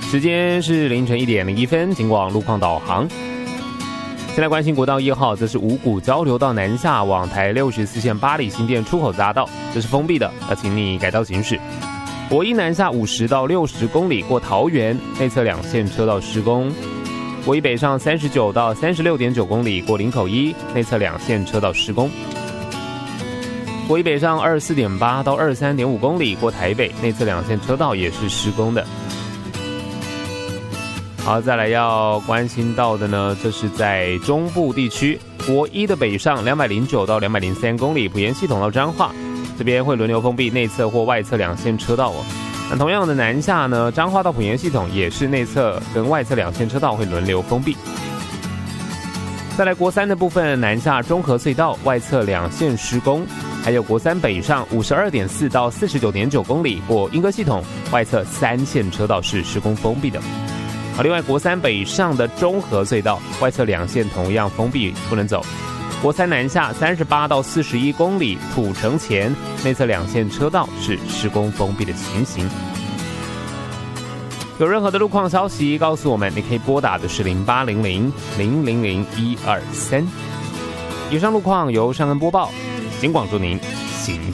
时间是凌晨1点01分，警广路况导航。先来关心国道1号，这是五股交流道南下往台64线八里新店出口匝道，这是封闭的，要请你改道行驶。国一南下50到60公里过桃园，内侧2线车道施工。国一北上39到36.9公里过林口一，内侧2线车道施工。国一北上24.8到23.5公里过台北，内侧2线车道也是施工的。好，再来要关心到的呢，这是在中部地区，国一的北上209到203公里，埔盐系统到彰化，这边会轮流封闭内侧或外侧2线车道哦。那同样的南下呢，彰化到埔盐系统也是内侧跟外侧2线车道会轮流封闭。再来国三的部分，南下中和隧道外侧2线施工，还有国三北上52.4到49.9公里过莺歌系统，外侧3线车道是施工封闭的。好，另外国三北上的中和隧道外侧2线同样封闭，不能走。国三南下38到41公里土城前，内侧2线车道是施工封闭的情形。有任何的路况消息告诉我们，你可以拨打的是0800-000-123。以上路况由尚恩播报，警广祝您行